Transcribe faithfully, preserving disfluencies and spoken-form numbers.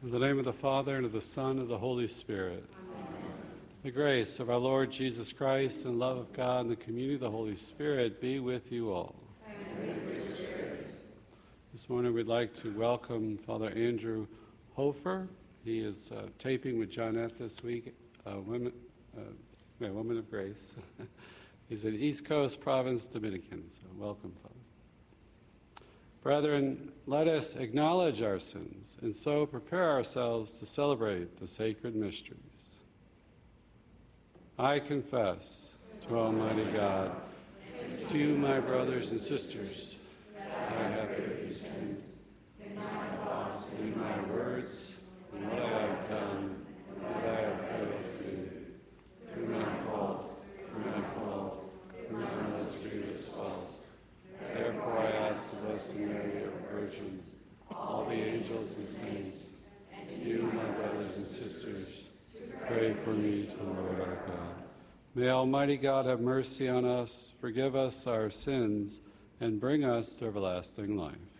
In the name of the Father, and of the Son, and of the Holy Spirit. Amen. The grace of our Lord Jesus Christ, and love of God, and the community of the Holy Spirit be with you all. And with your spirit. This morning we'd like to welcome Father Andrew Hofer. He is uh, taping with Johnette this week, uh, Women, uh, yeah, Women of Grace. He's in East Coast Province, Dominican, so welcome, Father. Brethren, let us acknowledge our sins and so prepare ourselves to celebrate the sacred mysteries. I confess to Almighty God, to you, my brothers and sisters, that I have greatly sinned in my thoughts, in my words, in what I have done, and what I have failed to do, through my fault, through my fault, through my most grievous fault. Therefore I ask the Blessed Mary, our Virgin, all the angels and saints, and you, my brothers and sisters, to pray for me to the Lord our God. May Almighty God have mercy on us, forgive us our sins, and bring us to everlasting life.